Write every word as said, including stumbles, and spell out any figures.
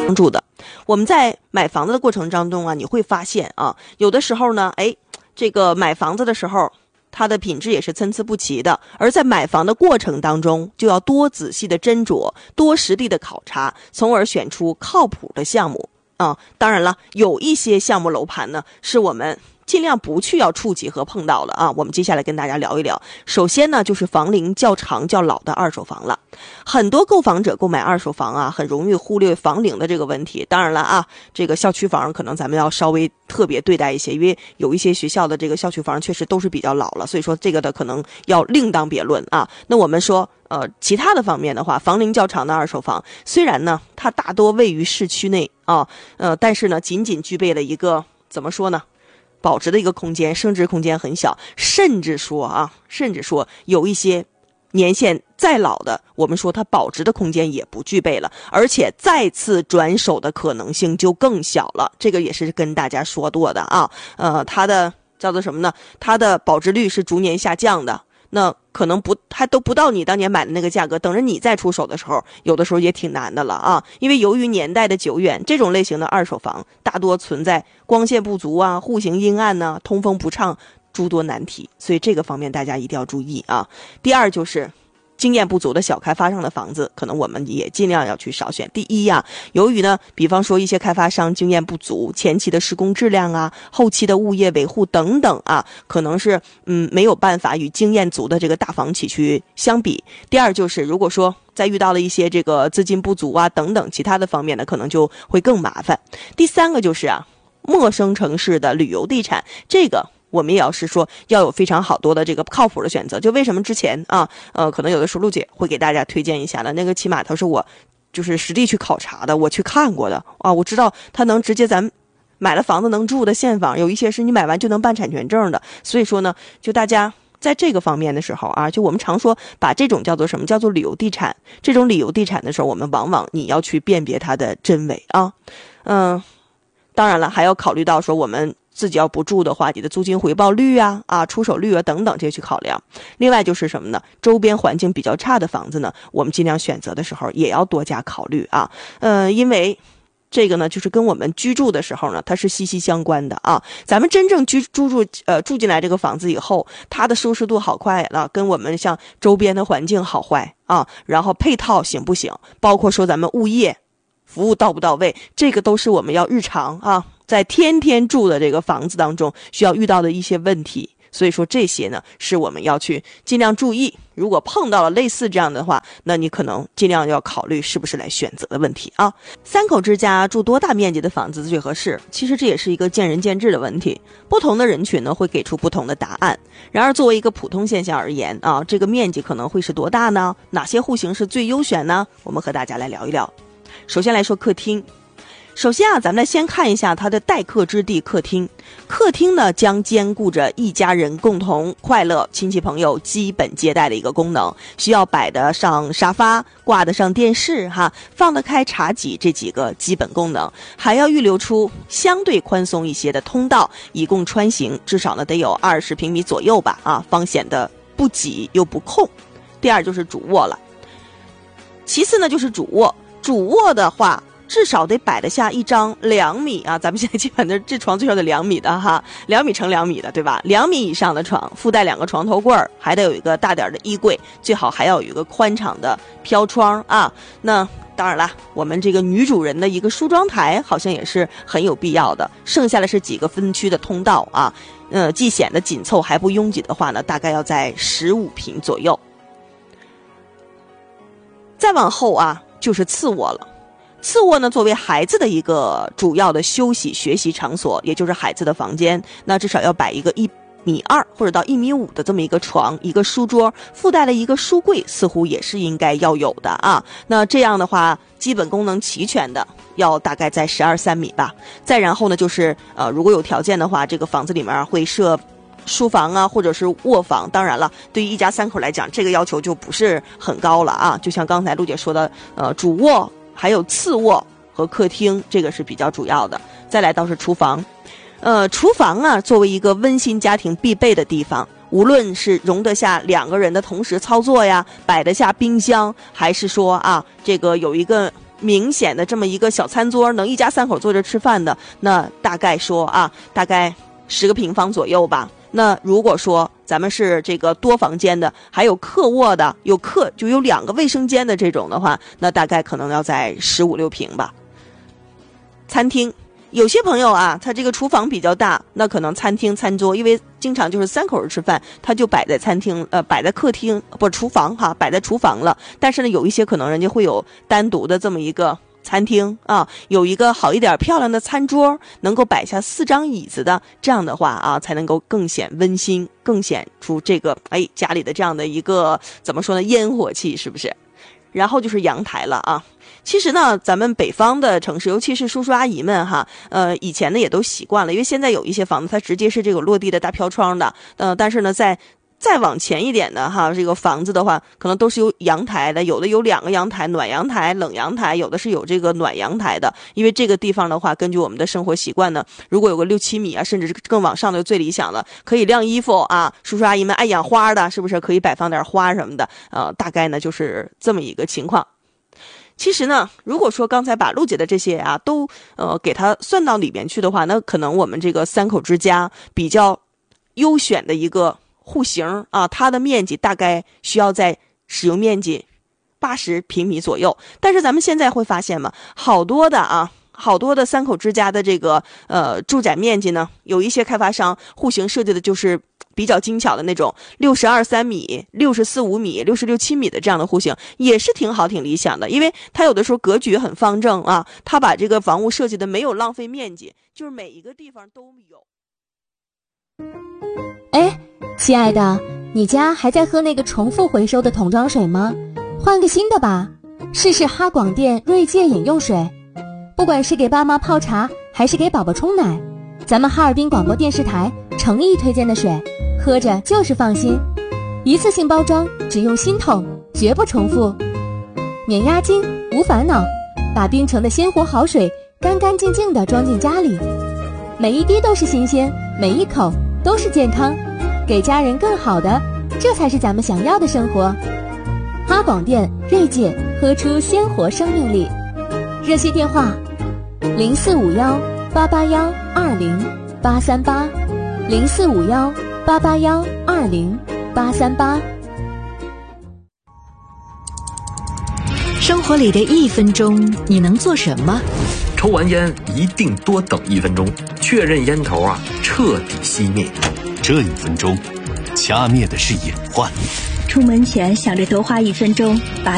帮助的。我们在买房子的过程当中啊，你会发现啊，有的时候呢，哎，这个买房子的时候，它的品质也是参差不齐的，而在买房的过程当中，就要多仔细的斟酌，多实地的考察，从而选出靠谱的项目啊。当然了，有一些项目楼盘呢，是我们尽量不去要触及和碰到了啊。我们接下来跟大家聊一聊。首先呢，就是房龄较长较老的二手房了。很多购房者购买二手房啊，很容易忽略房龄的这个问题。当然了啊，这个校区房可能咱们要稍微特别对待一些，因为有一些学校的这个校区房确实都是比较老了，所以说这个的可能要另当别论啊。那我们说呃，其他的方面的话，房龄较长的二手房，虽然呢它大多位于市区内啊，呃，但是呢仅仅具备了一个怎么说呢？保值的一个空间，升值空间很小，甚至说啊，甚至说有一些年限再老的，我们说它保值的空间也不具备了，而且再次转手的可能性就更小了。这个也是跟大家说过的啊，呃，它的叫做什么呢？它的保值率是逐年下降的。那可能不还都不到你当年买的那个价格，等着你再出手的时候，有的时候也挺难的了啊。因为由于年代的久远，这种类型的二手房大多存在光线不足啊、户型阴暗呢、通风不畅诸多难题，所以这个方面大家一定要注意啊。第二就是经验不足的小开发商的房子，可能我们也尽量要去少选。第一呀、啊，由于呢，比方说一些开发商经验不足，前期的施工质量啊，后期的物业维护等等啊，可能是嗯没有办法与经验足的这个大房企去相比。第二就是，如果说再遇到了一些这个资金不足啊等等其他的方面呢，可能就会更麻烦。第三个就是啊，陌生城市的旅游地产，这个我们也要是说要有非常好多的这个靠谱的选择。就为什么之前啊，呃，可能有的时候陆姐会给大家推荐一下的，那个起码它是我就是实地去考察的，我去看过的啊，我知道它能直接咱买了房子能住的现房，有一些是你买完就能办产权证的。所以说呢，就大家在这个方面的时候啊，就我们常说把这种叫做什么叫做旅游地产，这种旅游地产的时候，我们往往你要去辨别它的真伪啊，嗯，当然了，还要考虑到说我们自己要不住的话，你的租金回报率啊、啊出手率啊等等这些去考量。另外就是什么呢？周边环境比较差的房子呢，我们尽量选择的时候也要多加考虑啊。呃，因为这个呢，就是跟我们居住的时候呢，它是息息相关的啊。咱们真正居住住呃住进来这个房子以后，它的舒适度好坏了，跟我们像周边的环境好坏啊，然后配套行不行，包括说咱们物业服务到不到位，这个都是我们要日常啊，在天天住的这个房子当中需要遇到的一些问题。所以说这些呢是我们要去尽量注意，如果碰到了类似这样的话，那你可能尽量要考虑是不是来选择的问题啊。三口之家住多大面积的房子最合适？其实这也是一个见仁见智的问题，不同的人群呢会给出不同的答案。然而作为一个普通现象而言啊，这个面积可能会是多大呢？哪些户型是最优选呢？我们和大家来聊一聊。首先来说客厅。首先啊，咱们来先看一下它的待客之地客厅。客厅呢，将兼顾着一家人共同快乐、亲戚朋友基本接待的一个功能，需要摆得上沙发、挂得上电视哈，放得开茶几这几个基本功能，还要预留出相对宽松一些的通道，以供穿行，至少呢得有二十平米左右吧啊，方显得不挤又不空。第二就是主卧了，其次呢就是主卧，主卧的话。至少得摆得下一张两米啊，咱们现在基本的这床最少得两米的哈，两米乘两米的，对吧？两米以上的床，附带两个床头柜，还得有一个大点的衣柜，最好还要有一个宽敞的飘窗啊。那当然啦，我们这个女主人的一个梳妆台好像也是很有必要的。剩下的是几个分区的通道啊，呃，既显得紧凑还不拥挤的话呢，大概要在十五平左右。再往后啊，就是次卧了。次卧呢，作为孩子的一个主要的休息学习场所，也就是孩子的房间，那至少要摆一个一米二或者到一米五的这么一个床，一个书桌，附带了一个书柜，似乎也是应该要有的啊。那这样的话，基本功能齐全的，要大概在十二三米吧。再然后呢，就是呃，如果有条件的话，这个房子里面会设书房啊，或者是卧房。当然了，对于一家三口来讲，这个要求就不是很高了啊。就像刚才陆姐说的，呃，主卧。还有次卧和客厅，这个是比较主要的。再来倒是厨房，呃，厨房啊，作为一个温馨家庭必备的地方，无论是容得下两个人的同时操作呀，摆得下冰箱，还是说啊，这个有一个明显的这么一个小餐桌，能一家三口坐着吃饭的，那大概说啊，大概十个平方左右吧。那如果说咱们是这个多房间的，还有客卧的，有客就有两个卫生间的这种的话，那大概可能要在十五六平吧。餐厅，有些朋友啊，他这个厨房比较大，那可能餐厅餐桌，因为经常就是三口人吃饭，他就摆在餐厅，呃，摆在客厅不厨房哈，摆在厨房了。但是呢，有一些可能人家会有单独的这么一个餐厅啊，有一个好一点漂亮的餐桌，能够摆下四张椅子的，这样的话啊，才能够更显温馨，更显出这个哎家里的这样的一个怎么说呢，烟火气，是不是？然后就是阳台了啊。其实呢，咱们北方的城市，尤其是叔叔阿姨们哈，呃，以前呢也都习惯了，因为现在有一些房子它直接是这个落地的大飘窗的，呃，但是呢，在再往前一点的哈，这个房子的话，可能都是有阳台的，有的有两个阳台，暖阳台、冷阳台，有的是有这个暖阳台的。因为这个地方的话，根据我们的生活习惯呢，如果有个六七米啊，甚至是更往上的最理想了，可以晾衣服啊。叔叔阿姨们爱养花的，是不是可以摆放点花什么的？呃，大概呢就是这么一个情况。其实呢，如果说刚才把陆姐的这些啊都呃给它算到里面去的话，那可能我们这个三口之家比较优选的一个户型啊，它的面积大概需要在使用面积八十平米左右。但是咱们现在会发现嘛，好多的啊，好多的三口之家的这个呃住宅面积呢，有一些开发商户型设计的就是比较精巧的那种六十二三米、六十四五米、六十六七米的这样的户型，也是挺好挺理想的。因为它有的时候格局很方正啊，它把这个房屋设计的没有浪费面积，就是每一个地方都有。 哎，亲爱的，你家还在喝那个重复回收的桶装水吗？换个新的吧，试试哈广电锐界饮用水。不管是给爸妈泡茶，还是给宝宝冲奶，咱们哈尔滨广播电视台诚意推荐的水，喝着就是放心。一次性包装，只用新桶，绝不重复，免押金，无烦恼，把冰城的鲜活好水干干净净地装进家里，每一滴都是新鲜，每一口都是健康，给家人更好的，这才是咱们想要的生活。哈广电锐界，喝出鲜活生命力。热线电话零四五幺八八幺二零八三八，零四五幺八八幺二零八三八。 生活里的一分钟，你能做什么？ 抽完烟一定多等一分钟，确认烟头啊彻底熄灭。 这一分钟，掐灭的是隐患。 出门前想着多花一分钟把